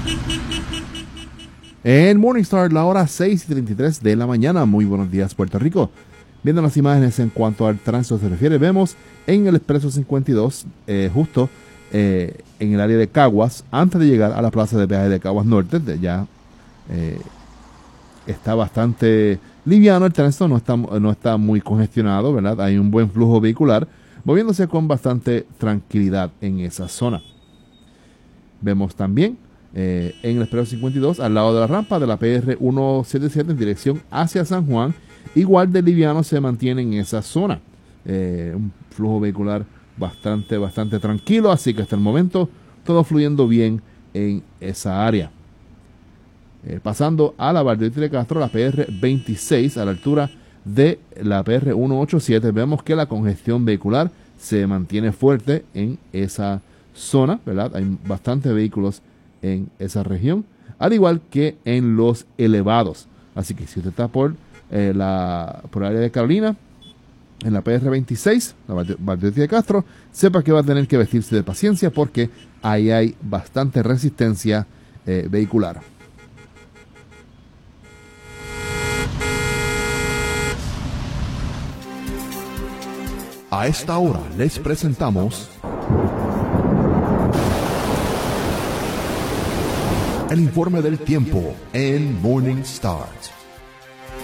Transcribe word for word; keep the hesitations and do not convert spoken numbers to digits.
En Morningstar, la hora seis y treinta y tres de la mañana. Muy buenos días, Puerto Rico. Viendo las imágenes en cuanto al tránsito se refiere, vemos en el Expreso cincuenta y dos, eh, justo eh, en el área de Caguas, antes de llegar a la plaza de peaje de Caguas Norte, de ya eh, está bastante liviano el tránsito, no está, no está muy congestionado, ¿verdad? Hay un buen flujo vehicular, moviéndose con bastante tranquilidad en esa zona. Vemos también Eh, en el Expreso cincuenta y dos, al lado de la rampa de la P R ciento setenta y siete en dirección hacia San Juan, igual de liviano se mantiene en esa zona. Eh, un flujo vehicular bastante, bastante tranquilo, así que hasta el momento todo fluyendo bien en esa área. Eh, pasando a la Valdoriotti de Castro, la P R veintiséis, a la altura de la P R ciento ochenta y siete, vemos que la congestión vehicular se mantiene fuerte en esa zona, ¿verdad? Hay bastantes vehículos en esa región, al igual que en los elevados. Así que si usted está por eh, la por el área de Carolina, en la P R veintiséis, la Valdoriotti de Castro, sepa que va a tener que vestirse de paciencia porque ahí hay bastante resistencia eh, vehicular. A esta hora les presentamos el informe del tiempo en Morning Start.